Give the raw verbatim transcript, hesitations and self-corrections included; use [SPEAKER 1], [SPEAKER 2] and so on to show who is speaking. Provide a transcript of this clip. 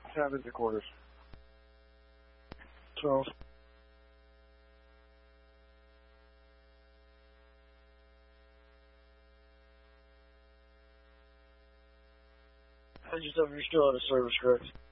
[SPEAKER 1] Have visit quarters. twelve. I just hope you're still out of service, correct?